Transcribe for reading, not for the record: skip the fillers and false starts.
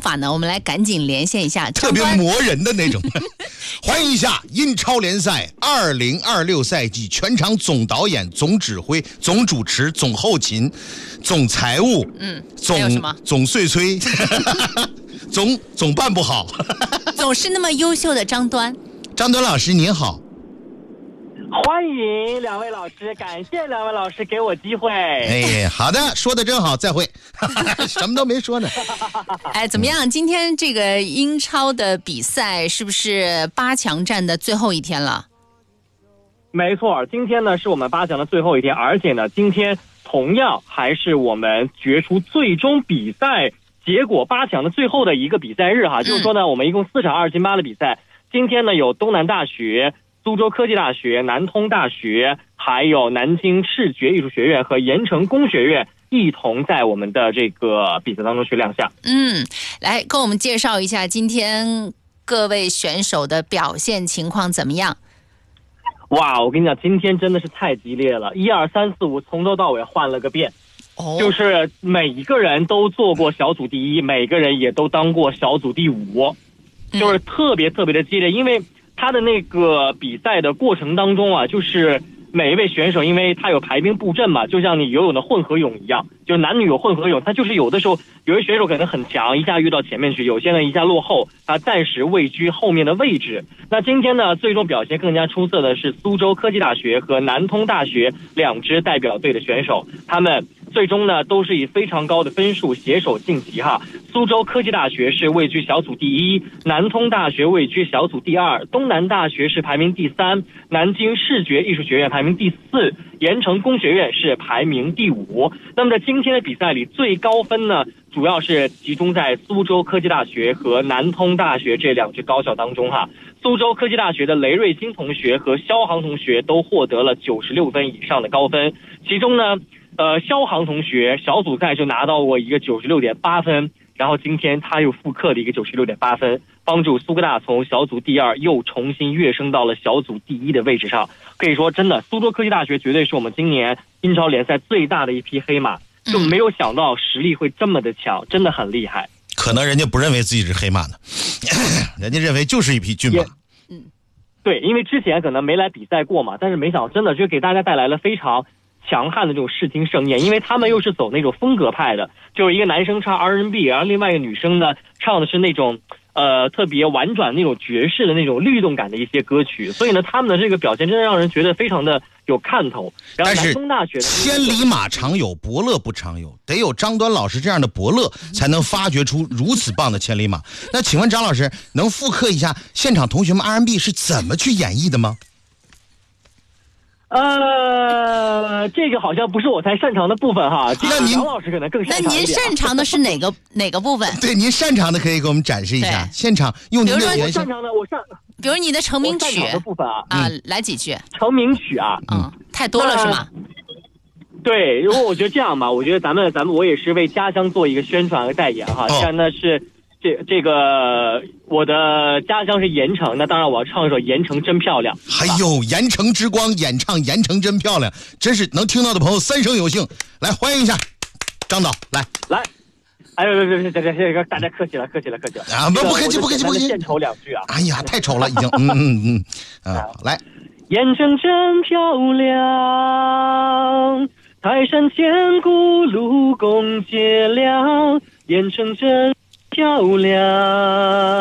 法呢？我们来赶紧连线一下， 特别磨人的那种。欢迎一下英超联赛2026赛季全场总导演、总指挥、总主持、总后勤、总财务， 还有什么？ 总碎催，总办不好， 总是那么优秀的张端。 张端老师您好。 欢迎两位老师，感谢两位老师给我机会。 哎，好的，说的真好，再会。什么都没说呢。 哎，怎么样？今天这个英超的比赛是不是8强战的最后一天了？ 没错，今天呢是我们8强的最后一天，而且呢，今天同样还是我们决出最终比赛结果8强的最后的一个比赛日哈。就是说呢，我们一共4场2进8的比赛，今天呢有东南大学、苏州科技大学、南通大学，还有南京视觉艺术学院和盐城工学院一同在我们的这个比赛当中去亮相。 来跟我们介绍一下今天各位选手的表现情况怎么样？ 哇，我跟你讲，今天真的是太激烈了，1、2、3、4、5从头到尾换了个遍。就是每一个人都做过小组第一，每个人也都当过小组第5，就是特别特别的激烈，因为他的那个比赛的过程当中啊，就是每一位选手，因为他有排兵布阵嘛，就像你游泳的混合泳一样，就是男女有混合泳，他就是有的时候有些选手可能很强，一下遇到前面去，有些呢一下落后，他暂时位居后面的位置。那今天呢，最终表现更加出色的是苏州科技大学和南通大学2支代表队的选手，他们最终呢都是以非常高的分数携手晋级哈。苏州科技大学是位居小组第1，南通大学位居小组第2，东南大学是排名第3，南京视觉艺术学院排名第4，盐城工学院是排名第5。那么在今天的比赛里，最高分呢主要是集中在苏州科技大学和南通大学这2支高校当中哈。苏州科技大学的雷瑞金同学和肖航同学都获得了96分以上的高分，其中呢肖航同学小组赛就拿到过一个96.8分，然后今天他又复刻了一个96.8分，帮助苏科大从小组第2又重新跃升到了小组第1的位置上。可以说真的，苏州科技大学绝对是我们今年英超联赛最大的一匹黑马，就没有想到实力会这么的强，真的很厉害。 可能人家不认为自己是黑马呢，人家认为就是一匹骏马。 对，因为之前可能没来比赛过嘛，但是没想到真的就给大家带来了非常强悍的这种视听盛宴，因为他们又是走那种风格派的，就是一个男生唱 R&B， 然后另外一个女生呢唱的是那种特别婉转那种爵士的那种律动感的一些歌曲，所以呢他们的这个表现真的让人觉得非常的有看头。然后南通大学千里马常有，伯乐不常有，得有张端老师这样的伯乐才能发掘出如此棒的千里马。那请问张老师能复刻一下现场同学们 R&B 是怎么去演绎的吗？ 这个好像不是我太擅长的部分哈。 那您张老师可能更擅长一点。 那您擅长的是哪个部分？ 对，您擅长的可以给我们展示一下。现场用您的原声。 比如你的成名曲的部分来几句。 成名曲啊， 太多了是吗？ 对，如果我觉得这样吧，我觉得咱们我也是为家乡做一个宣传和代言哈。现在呢是这个我的家乡是盐城，那当然我要唱一首《盐城真漂亮》。 还有盐城之光演唱《盐城真漂亮》，真是能听到的朋友三生有幸。来欢迎一下张导，来。 哎呦，别，大家客气了啊！ 不客气， 献丑2句啊！ 哎呀，太丑了，已经。来。 盐城真漂亮，泰山千古卢公解良，盐城真漂亮，